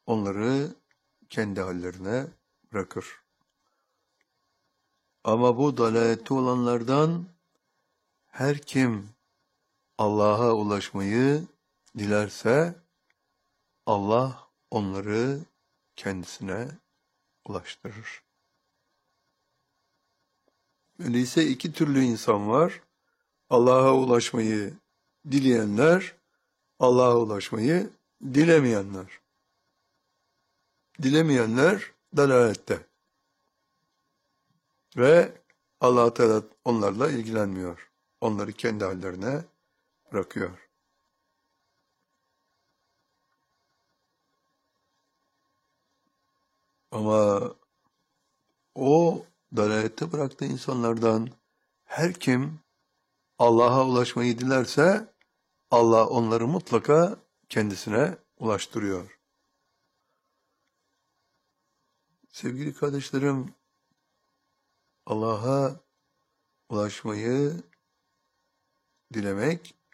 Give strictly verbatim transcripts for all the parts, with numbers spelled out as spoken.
onları kendi hallerine bırakır. Ama bu dalalette olanlardan her kim Allah'a ulaşmayı dilerse Allah onları kendisine ulaştırır. Öyleyse iki türlü insan var. Allah'a ulaşmayı dileyenler, Allah'a ulaşmayı dilemeyenler. Dilemeyenler dalalette. Ve Allah Teala onlarla ilgilenmiyor. Onları kendi hallerine bırakıyor. Ama o dalalette bıraktığı insanlardan her kim Allah'a ulaşmayı dilerse Allah onları mutlaka kendisine ulaştırıyor. Sevgili kardeşlerim, Allah'a ulaşmayı dilemek,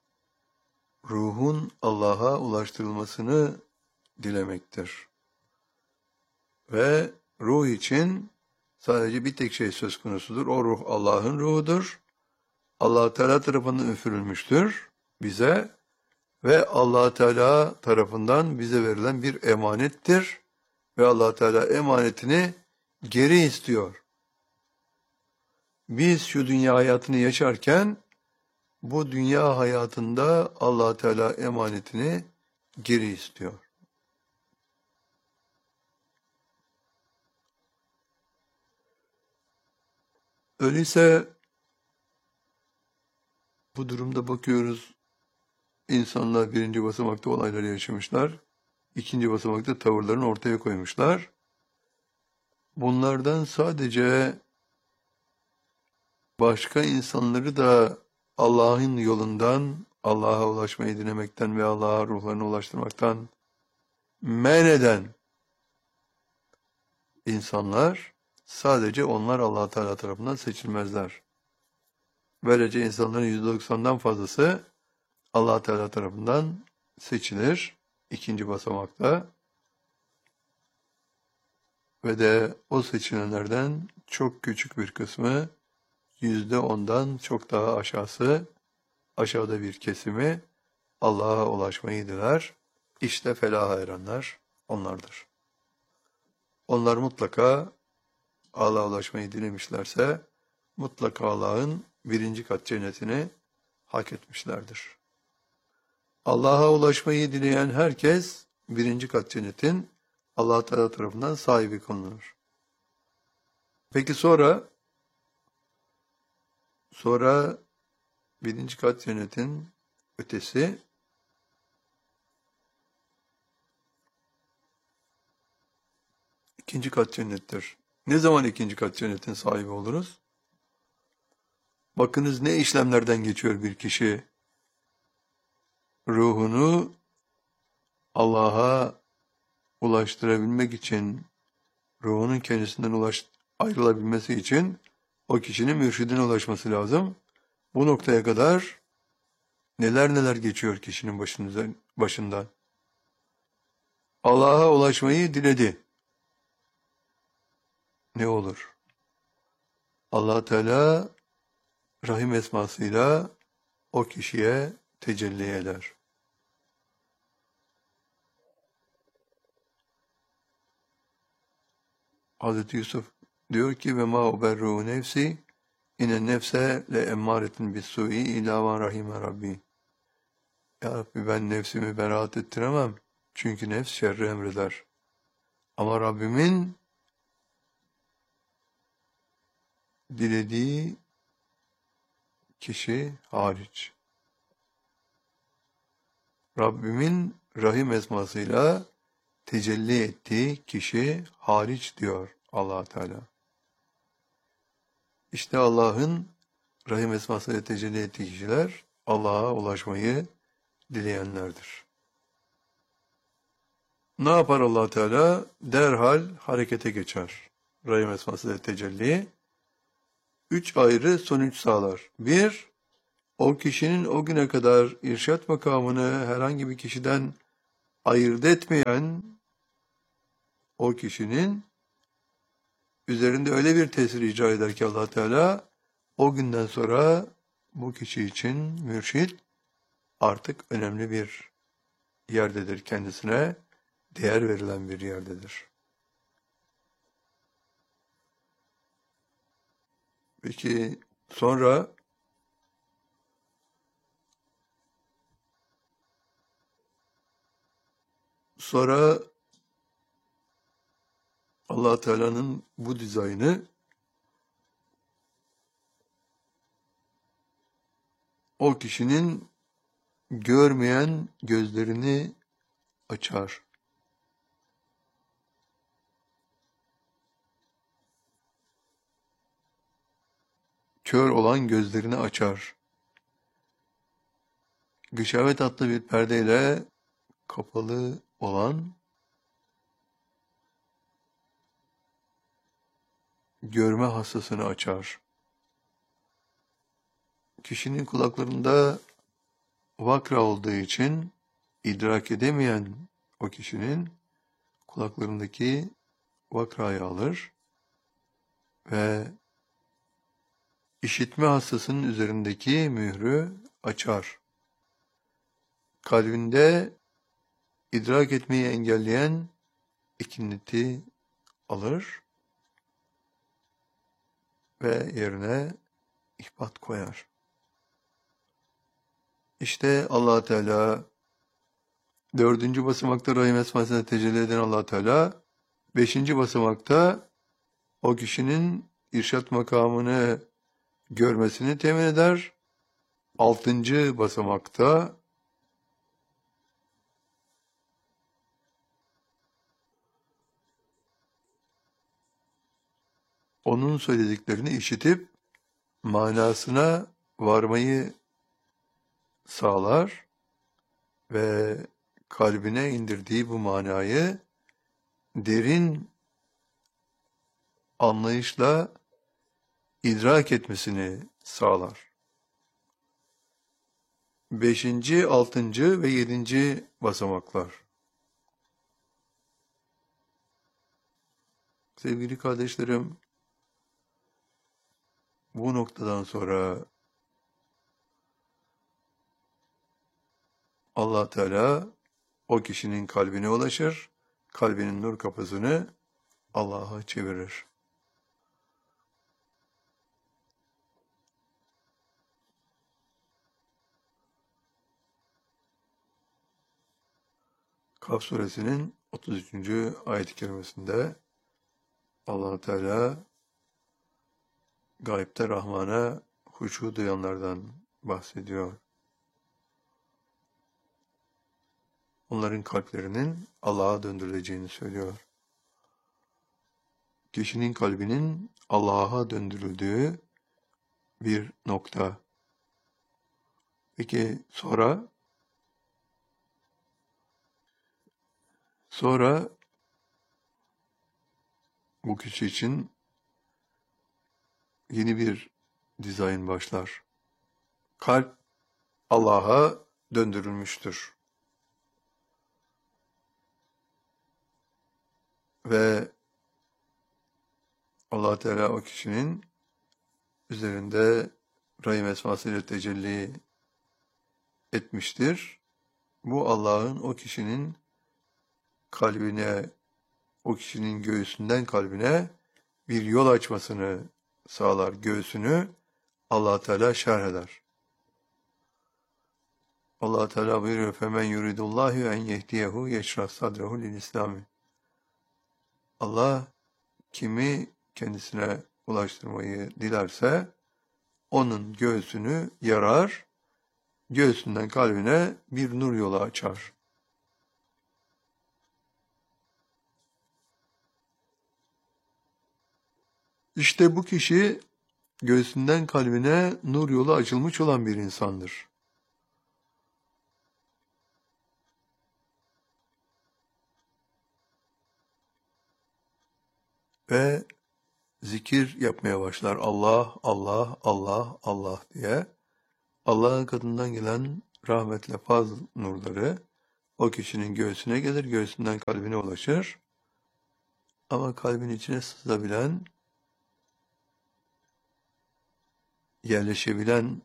ruhun Allah'a ulaştırılmasını dilemektir. Ve ruh için sadece bir tek şey söz konusudur. O ruh Allah'ın ruhudur. Allah Teala tarafından üfürülmüştür bize ve Allah Teala tarafından bize verilen bir emanettir ve Allah Teala emanetini geri istiyor. Biz şu dünya hayatını yaşarken bu dünya hayatında Allah Teala emanetini geri istiyor. Öyleyse bu durumda bakıyoruz, insanlar birinci basamakta olayları yaşamışlar, ikinci basamakta tavırlarını ortaya koymuşlar. Bunlardan sadece başka insanları da Allah'ın yolundan, Allah'a ulaşmayı dilemekten ve Allah'a ruhlarını ulaştırmaktan men eden insanlar, sadece onlar Allah Teala tarafından seçilmezler. Böylece insanların yüzde doksandan fazlası Allah Teala tarafından seçilir ikinci basamakta. Ve de o seçilenlerden çok küçük bir kısmı, yüzde ondan çok daha aşağısı, aşağıda bir kesimi Allah'a ulaşmayı diler. İşte felaha erenler onlardır. Onlar mutlaka Allah'a ulaşmayı dilemişlerse, mutlaka Allah'ın birinci kat cennetini hak etmişlerdir. Allah'a ulaşmayı dileyen herkes, birinci kat cennetin Allah Teala tarafından sahibi kılınır. Peki sonra, sonra birinci kat cennetin ötesi, ikinci kat cennettir. Ne zaman ikinci kat cennetin sahibi oluruz? Bakınız ne işlemlerden geçiyor bir kişi. Ruhunu Allah'a ulaştırabilmek için, ruhunun kendisinden ulaş, ayrılabilmesi için o kişinin mürşidine ulaşması lazım. Bu noktaya kadar neler neler geçiyor kişinin başından. Allah'a ulaşmayı diledi. Ne olur? Allah Teala Rahim esmasıyla o kişiye tecelli eder. Hazreti Yusuf diyor ki ve ma uberru nefsi inen nefse le emmâretin bis-sû'i illâ men rahime rabbi. Ya Rabbi, ben nefsimi beraat ettiremem. Çünkü nefs şerri emreder. Ama Rabbimin dilediği kişi hariç. Rabbimin Rahim esmasıyla tecelli ettiği kişi hariç diyor Allah Teala. İşte Allah'ın Rahim esmasıyla tecelli ettiği kişiler Allah'a ulaşmayı dileyenlerdir. Ne yapar Allah Teala? Derhal harekete geçer. Rahim esmasıyla tecelli üç ayrı sonuç sağlar. Bir, o kişinin o güne kadar irşat makamını herhangi bir kişiden ayırt etmeyen o kişinin üzerinde öyle bir tesir icra eder ki Allah Teala o günden sonra bu kişi için mürşid artık önemli bir yerdedir. Kendisine değer verilen bir yerdedir. Peki sonra sonra Allah Teala'nın bu dizaynı o kişinin görmeyen gözlerini açar. Kör olan gözlerini açar. Gışavet adlı bir perdeyle kapalı olan görme hassasını açar. Kişinin kulaklarında vakra olduğu için idrak edemeyen o kişinin kulaklarındaki vakrayı alır ve işitme hassasının üzerindeki mührü açar. Kalbinde idrak etmeyi engelleyen ikinniti alır ve yerine ihbat koyar. İşte Allah Teala dördüncü basamakta Rahim Esması'na tecelli eden Allah Teala beşinci basamakta o kişinin irşat makamını görmesini temin eder. Altıncı basamakta onun söylediklerini işitip manasına varmayı sağlar ve kalbine indirdiği bu manayı derin anlayışla idrak etmesini sağlar. Beşinci, altıncı ve yedinci basamaklar. Sevgili kardeşlerim, bu noktadan sonra Allah Teala o kişinin kalbine ulaşır, kalbinin nur kapısını Allah'a çevirir. Kaf suresinin otuz üçüncü ayet-i kerimesinde Allah Teala gaybte Rahman'a huşu duyanlardan bahsediyor. Onların kalplerinin Allah'a döndürüleceğini söylüyor. Kişinin kalbinin Allah'a döndürüldüğü bir nokta. Peki sonra? Sonra bu kişi için yeni bir dizayn başlar. Kalp Allah'a döndürülmüştür. Ve Allah Teala o kişinin üzerinde Rahim esmasıyla tecelli etmiştir. Bu Allah'ın o kişinin kalbine, o kişinin göğsünden kalbine bir yol açmasını sağlar. Göğsünü Allah Teala şerh eder. Allah Teala buyuruyor: "Femen yuridullahu en yehdiyehu yeşrah sadrehu lil İslami." Allah kimi kendisine ulaştırmayı dilerse onun göğsünü yarar, göğsünden kalbine bir nur yolu açar. İşte bu kişi göğsünden kalbine nur yolu açılmış olan bir insandır. Ve zikir yapmaya başlar. Allah, Allah, Allah, Allah diye. Allah'ın katından gelen rahmetle fazl nurları o kişinin göğsüne gelir, göğsünden kalbine ulaşır. Ama kalbin içine sızabilen, yerleşebilen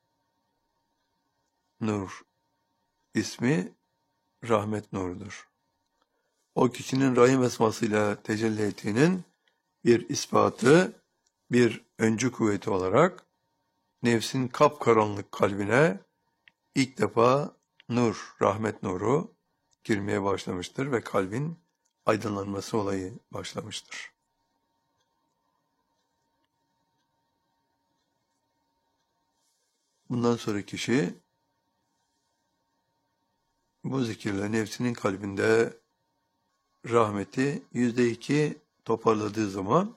nur ismi rahmet nurudur. O kişinin Rahim esmasıyla tecelli ettiğinin bir ispatı, bir öncü kuvveti olarak nefsin kapkaranlık kalbine ilk defa nur, rahmet nuru girmeye başlamıştır ve kalbin aydınlanması olayı başlamıştır. Bundan sonra kişi bu zikirle nefsinin kalbinde rahmeti yüzde iki toparladığı zaman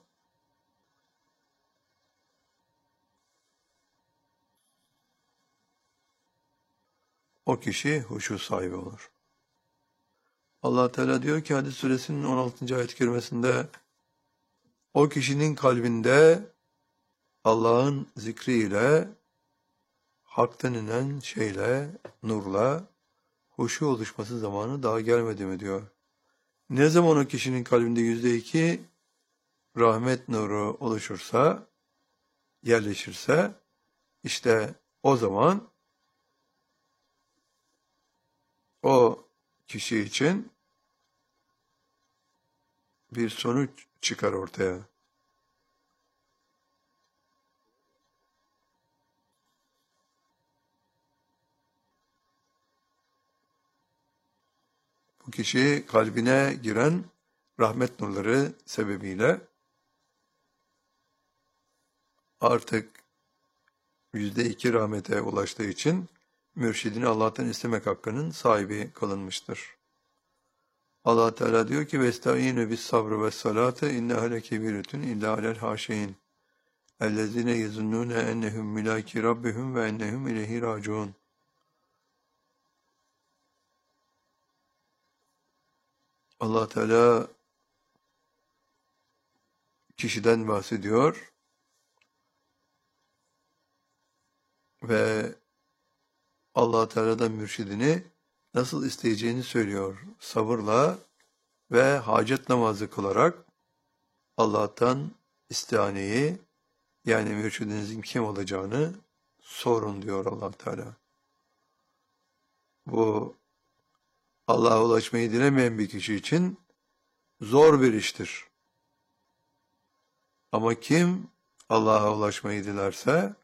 o kişi huşu sahibi olur. Allah Teala diyor ki Hadis suresinin on altıncı ayet-i kerimesinde o kişinin kalbinde Allah'ın zikriyle, haktan inen şeyle, nurla huşu oluşması zamanı daha gelmedi mi diyor. Ne zaman o kişinin kalbinde yüzde iki rahmet nuru oluşursa, yerleşirse, işte o zaman o kişi için bir sonuç çıkar ortaya. Bu kişi kalbine giren rahmet nurları sebebiyle artık yüzde iki rahmete ulaştığı için mürşidini Allah'tan istemek hakkının sahibi kılınmıştır. Allah Teala diyor ki vestaînü bis sabrı ve salate inneha lekebiretun illa alel haşin. Ellezine yezunnune ennehum milaki rabbihum ve ennehum ileyhi raciun. Allah Teala kişiden bahsediyor ve Allah Teala'dan mürşidini nasıl isteyeceğini söylüyor. Sabırla ve hacet namazı kılarak Allah'tan istihaneyi, yani mürşidinizin kim olacağını sorun diyor Allah Teala. Bu Allah'a ulaşmayı dilemeyen bir kişi için zor bir iştir. Ama kim Allah'a ulaşmayı dilerse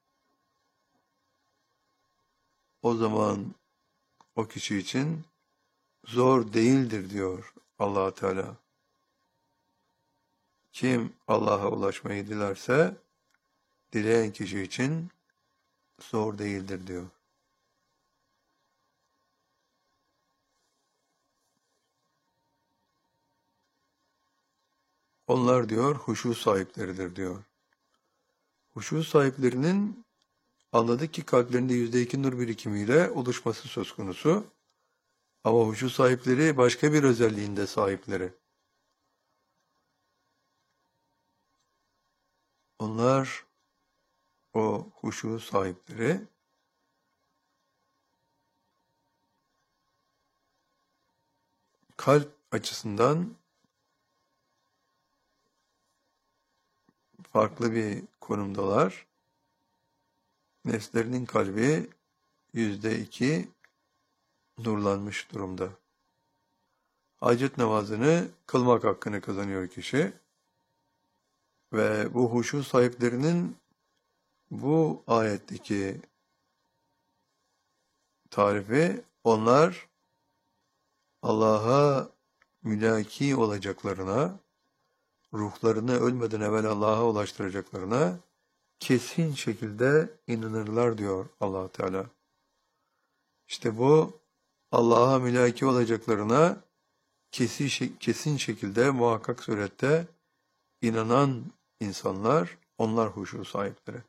o zaman o kişi için zor değildir diyor Allah Teala. Kim Allah'a ulaşmayı dilerse dileyen kişi için zor değildir diyor. Onlar diyor huşu sahipleridir diyor. Huşu sahiplerinin anladık ki kalplerinde yüzde iki nur birikimiyle oluşması söz konusu. Ama huşu sahipleri başka bir özelliğinde sahipleri. Onlar o huşu sahipleri kalp açısından farklı bir konumdalar. Nefslerinin kalbi yüzde iki nurlanmış durumda. Hacet namazını kılmak hakkını kazanıyor kişi. Ve bu huşu sahiplerinin bu ayetteki tarifi, onlar Allah'a mülaki olacaklarına, ruhlarını ölmeden evvel Allah'a ulaştıracaklarına kesin şekilde inanırlar diyor Allah Teala. İşte bu Allah'a mülaki olacaklarına kesin, kesin şekilde muhakkak surette inanan insanlar, onlar huşu sahipleri.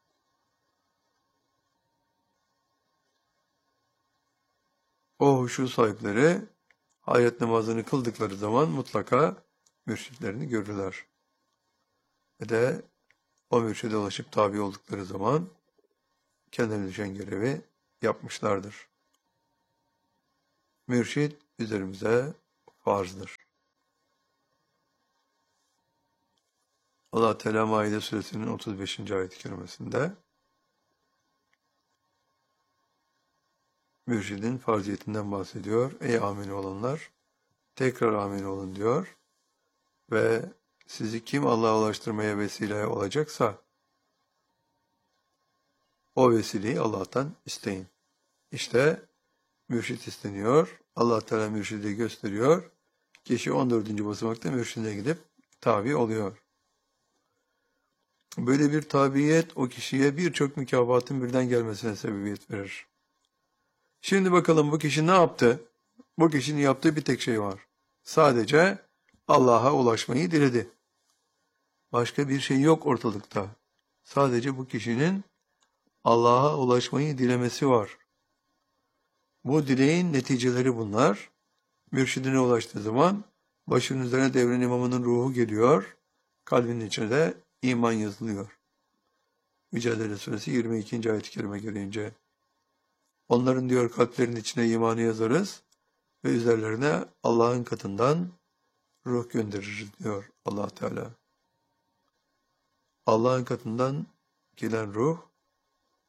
O huşu sahipleri hayat namazını kıldıkları zaman mutlaka mürşitlerini görürler. Ve de o mürşide ulaşıp tabi oldukları zaman kendine düşen görevi yapmışlardır. Mürşid üzerimize farzdır. Allah Teala Maide suresinin otuz beşinci ayet-i kerimesinde mürşidin farziyetinden bahsediyor. Ey amin olanlar, tekrar amin olun diyor. Ve sizi kim Allah'a ulaştırmaya vesile olacaksa o vesileyi Allah'tan isteyin. İşte mürşit isteniyor. Allah Teala mürşidi gösteriyor. Kişi on dördüncü basamakta mürşide gidip tabi oluyor. Böyle bir tabiyet o kişiye birçok mükafatın birden gelmesine sebebiyet verir. Şimdi bakalım bu kişi ne yaptı? Bu kişinin yaptığı bir tek şey var. Sadece Allah'a ulaşmayı diledi. Başka bir şey yok ortalıkta. Sadece bu kişinin Allah'a ulaşmayı dilemesi var. Bu dileğin neticeleri bunlar. Mürşidine ulaştığı zaman başının üzerine devrin imamının ruhu geliyor. Kalbinin içine de iman yazılıyor. Mücadele Suresi yirmi ikinci ayet-i kerime gelince onların diyor kalplerinin içine imanı yazarız ve üzerlerine Allah'ın katından ruh göndeririz diyor Allah Teala. Allah'ın katından gelen ruh